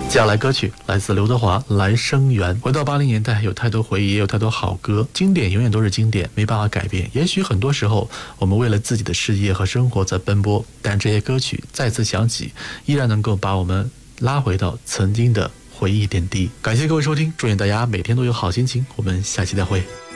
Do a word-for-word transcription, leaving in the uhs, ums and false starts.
接下来歌曲来自刘德华《来生缘》。回到八零年代，有太多回忆，也有太多好歌，经典永远都是经典，没办法改变。也许很多时候我们为了自己的事业和生活在奔波，但这些歌曲再次响起，依然能够把我们拉回到曾经的回忆点滴。感谢各位收听，祝愿大家每天都有好心情，我们下期再会。